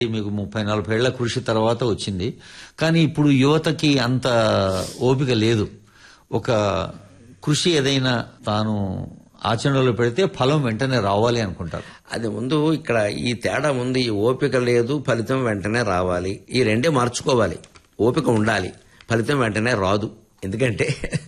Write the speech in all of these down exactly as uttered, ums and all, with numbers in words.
మీకు ముప్పై నలభై ఏళ్ల కృషి తర్వాత వచ్చింది. కానీ ఇప్పుడు యువతకి అంత ఓపిక లేదు. ఒక కృషి ఏదైనా తాను ఆచరణలో పెడితే ఫలం వెంటనే రావాలి అనుకుంటారు. అది ముందు ఇక్కడ ఈ తేడా ముందు, ఈ ఓపిక లేదు, ఫలితం వెంటనే రావాలి. ఈ రెండే మార్చుకోవాలి. ఓపిక ఉండాలి, ఫలితం వెంటనే రాదు. ఎందుకంటే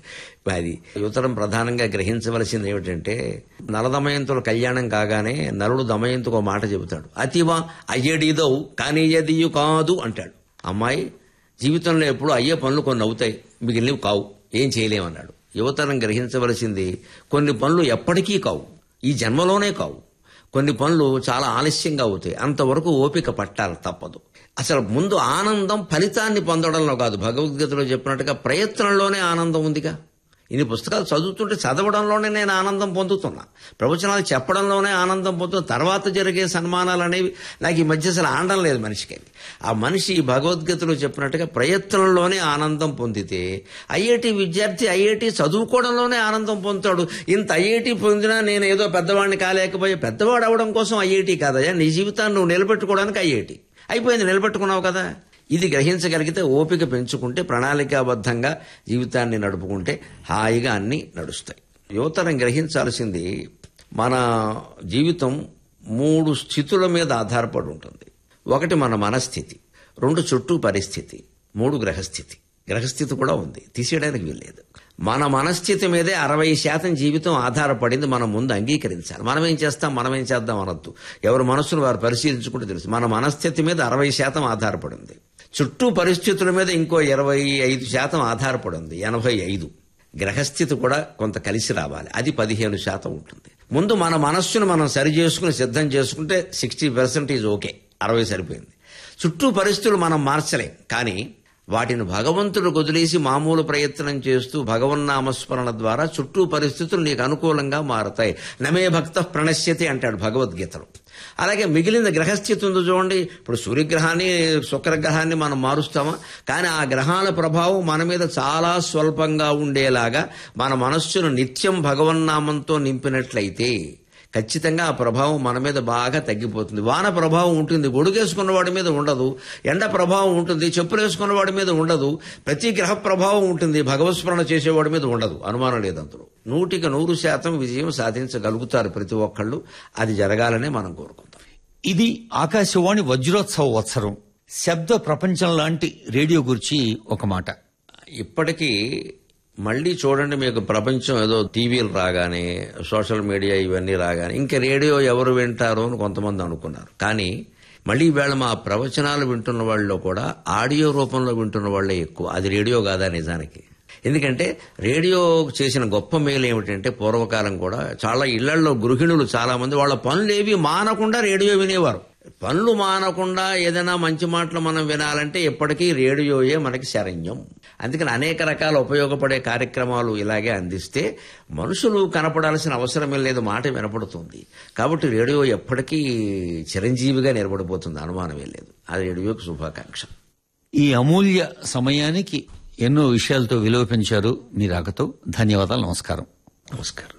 అది యువతరం ప్రధానంగా గ్రహించవలసింది ఏమిటంటే, నలదమయంతుల కళ్యాణం కాగానే నలుడు దమయంతుకు ఒక మాట చెబుతాడు. అతివా అయ్యడిదో కానీ ఎదియు కాదు అంటాడు. అమ్మాయి, జీవితంలో ఎప్పుడు అయ్యే పనులు కొన్ని అవుతాయి, మిగిలినవి కావు, ఏం చేయలేమన్నాడు. యువతరం గ్రహించవలసింది, కొన్ని పనులు ఎప్పటికీ కావు, ఈ జన్మలోనే కావు. కొన్ని పనులు చాలా ఆలస్యంగా అవుతాయి. అంతవరకు ఓపిక పట్టాలి, తప్పదు. అసలు ముందు ఆనందం ఫలితాన్ని పొందడంలో కాదు. భగవద్గీతలో చెప్పినట్టుగా ప్రయత్నంలోనే ఆనందం ఉందిగా. ఇన్ని పుస్తకాలు చదువుతుంటే చదవడంలోనే నేను ఆనందం పొందుతున్నా, ప్రవచనాలు చెప్పడంలోనే ఆనందం పొందుతున్నా. తర్వాత జరిగే సన్మానాలు అనేవి నాకు ఈ మధ్య అసలు ఆనందం లేదు మనిషికి. ఆ మనిషి భగవద్గీతలో చెప్పినట్టుగా ప్రయత్నంలోనే ఆనందం పొందితే, ఐఐటి విద్యార్థి ఐఐటి చదువుకోవడంలోనే ఆనందం పొందుతాడు. ఇంత ఐఐటి పొందినా నేను ఏదో పెద్దవాడిని కాలేకపోయా. పెద్దవాడు అవడం కోసం ఐఐటి కాదయ్యా, నీ జీవితాన్ని నువ్వు నిలబెట్టుకోవడానికి ఐఐటి అయిపోయింది. నిలబెట్టుకున్నావు కదా. ఇది గ్రహించగలిగితే, ఓపిక పెంచుకుంటే, ప్రణాళికాబద్ధంగా జీవితాన్ని నడుపుకుంటే హాయిగా అన్ని నడుస్తాయి. యువతరం గ్రహించాల్సింది, మన జీవితం మూడు స్థితుల మీద ఆధారపడి ఉంటుంది. ఒకటి మన మనస్థితి, రెండు చుట్టూ పరిస్థితి, మూడు గ్రహస్థితి. గ్రహస్థితి కూడా ఉంది, తీసేయడానికి వీల్లేదు. మన మనస్థితి మీదే అరవై శాతం జీవితం ఆధారపడింది. మనం ముందు అంగీకరించాలి. మనం ఏం చేస్తాం, మనం ఏం చేద్దాం అనొద్దు. ఎవరి మనస్సును వారు పరిశీలించుకుంటే తెలుసు. మన మనస్థితి మీద అరవై శాతం ఆధారపడింది. చుట్టూ పరిస్థితుల మీద ఇంకో ఇరవై ఐదు శాతం ఆధారపడి ఉంది, ఎనభై ఐదు. గ్రహస్థితి కూడా కొంత కలిసి రావాలి, అది పదిహేను శాతం ఉంటుంది. ముందు మన మనస్సును మనం సరి చేసుకుని సిద్ధం చేసుకుంటే సిక్స్టీ పర్సెంటేజ్ ఓకే, అరవై సరిపోయింది. చుట్టూ పరిస్థితులు మనం మార్చలేం, కానీ వాటిని భగవంతుడు వదిలేసి మామూలు ప్రయత్నం చేస్తూ భగవన్నామస్మరణ ద్వారా చుట్టూ పరిస్థితులు నీకు అనుకూలంగా మారతాయి. నమే భక్త ప్రణశ్యతి అంటాడు భగవద్గీతలో. అలాగే మిగిలిన గ్రహస్థితి ఉందో చూడండి. ఇప్పుడు సూర్యగ్రహాన్ని శుక్రగ్రహాన్ని మనం మారుస్తామా, కానీ ఆ గ్రహాల ప్రభావం మన మీద చాలా స్వల్పంగా ఉండేలాగా మన మనస్సును నిత్యం భగవన్నామంతో నింపినట్లయితే ఖచ్చితంగా ఆ ప్రభావం మన మీద బాగా తగ్గిపోతుంది. వాన ప్రభావం ఉంటుంది, గొడుగేసుకున్న వాడి మీద ఉండదు. ఎండ ప్రభావం ఉంటుంది, చెప్పులు వేసుకున్న వాడి మీద ఉండదు. ప్రతి గ్రహ ప్రభావం ఉంటుంది, భగవత్స్మరణ చేసేవాడి మీద ఉండదు. అనుమానం లేదు. అందులో నూటికి నూరు శాతం విజయం సాధించగలుగుతారు ప్రతి ఒక్కళ్ళు. అది జరగాలనే మనం కోరుకుంటాం. ఇది ఆకాశవాణి వజ్రోత్సవ వత్సరం. శబ్ద ప్రపంచం లాంటి రేడియో గురించి ఒక మాట. ఇప్పటికీ మళ్లీ చూడండి, మీకు ప్రపంచం ఏదో టీవీలు రాగానే, సోషల్ మీడియా ఇవన్నీ రాగానే ఇంకా రేడియో ఎవరు వింటారో అని కొంతమంది అనుకున్నారు. కానీ మళ్లీ ఈవేళ మా ప్రవచనాలు వింటున్న వాళ్ళలో కూడా ఆడియో రూపంలో వింటున్న వాళ్లే ఎక్కువ. అది రేడియో కాదా నిజానికి? ఎందుకంటే రేడియో చేసిన గొప్ప మేలు ఏమిటంటే, పూర్వకాలం కూడా చాలా ఇళ్లలో గృహిణులు చాలా మంది వాళ్ళ పనులేవి మానకుండా రేడియో వినేవారు. పనులు మానకుండా ఏదైనా మంచి మాటలు మనం వినాలంటే ఎప్పటికీ రేడియోయే మనకి శరణ్యం. అందుకని అనేక రకాల ఉపయోగపడే కార్యక్రమాలు ఇలాగే అందిస్తే మనుషులు కనపడాల్సిన అవసరమే లేదు, మాట వినపడుతుంది. కాబట్టి రేడియో ఎప్పటికీ చిరంజీవిగా నిలబడిపోతుంది, అనుమానమే లేదు. అది రేడియోకి శుభాకాంక్ష. ఈ అమూల్య సమయానికి ఎన్నో విషయాలతో విలువ పెంచారు. మీ రాకతో ధన్యవాదాలు. నమస్కారం. నమస్కారం.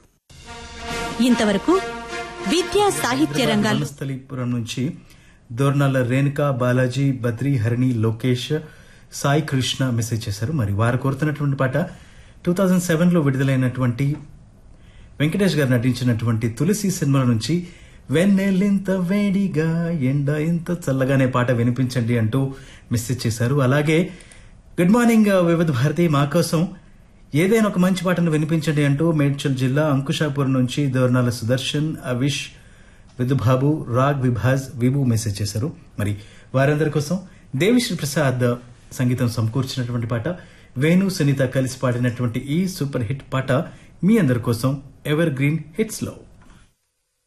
ఇంతవరకు విద్యా సాహిత్య రంగాల్లో స్థలీపురం నుంచి దోర్నాల రేణుకా, బాలాజీ, బద్రి, హరిణి, లోకేష్, సాయి కృష్ణ మెసేజ్ చేశారు. మరి వారు కోరుతున్నటువంటి పాట టూ థౌజండ్ సెవెన్ లో విడుదలైనటువంటి వెంకటేష్ గారు నటించినటువంటి తులసి సినిమాల నుంచి వెన్నెలింత వేడిగా ఎండ ఇంత చల్లగానే పాట వినిపించండి అంటూ మెసేజ్ చేశారు. అలాగే గుడ్ మార్నింగ్ వివిధ భారతి, మా కోసం ఏదైనా ఒక మంచి పాటను వినిపించండి అంటూ మేడ్చల్ జిల్లా అంకుషాపూర్ నుంచి దోర్నాల సుదర్శన్, అవిష్, విధుబాబు, రాగ్, విభాజ్, విభు మెసేజ్ చేశారు. మరి వారందరి కోసం దేవిశ్రీ ప్రసాద్ సంగీతం సమకూర్చినటువంటి పాట, వేణు సునీత కలిసి పాడినటువంటి ఈ సూపర్ హిట్ పాట మీ అందరి కోసం ఎవర్ గ్రీన్ హిట్స్ లో.